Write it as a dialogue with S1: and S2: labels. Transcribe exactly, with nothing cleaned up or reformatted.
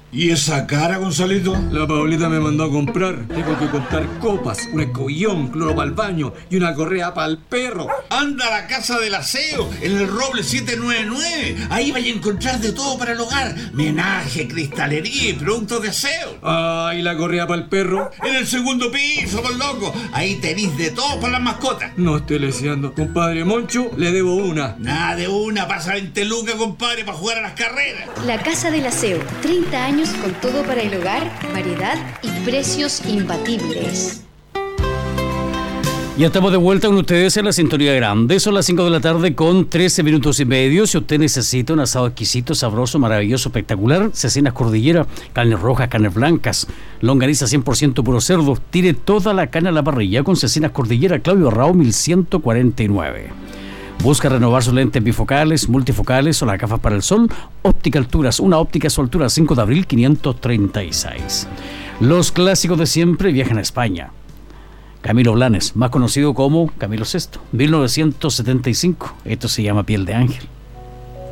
S1: ¿Y esa cara, Gonzalito?
S2: La Paulita me mandó a comprar. Tengo que comprar copas, un escobillón, cloro para el baño y una correa para el perro.
S1: Anda a la Casa del Aseo, en el Roble siete nueve nueve. Ahí vais a encontrar de todo para el hogar. Menaje, cristalería y productos de aseo.
S2: Ah, ¿y la correa para el perro?
S1: En el segundo piso, por loco. Ahí tenéis de todo para las mascotas.
S2: No estoy leseando. Compadre Moncho, le debo una.
S1: Nada de una, pasa veinte lucas, compadre, para jugar a las carreras.
S3: La Casa del Aseo, treinta años con todo para el hogar, variedad y precios imbatibles.
S4: Ya estamos de vuelta con ustedes en la sintonía grande. Son las cinco de la tarde con trece minutos y medio. Si usted necesita un asado exquisito, sabroso, maravilloso, espectacular, Cecinas Cordillera, carnes rojas, carnes blancas, longaniza cien por ciento puro cerdo, tire toda la carne a la parrilla con Cecinas Cordillera, Claudio Arrao mil ciento cuarenta y nueve. Busca renovar sus lentes bifocales, multifocales o las gafas para el sol. Óptica Alturas, una óptica a su altura, cinco de abril quinientos treinta y seis. Los clásicos de siempre viajan a España. Camilo Blanes, más conocido como Camilo sexto, mil novecientos setenta y cinco. Esto se llama Piel de Ángel.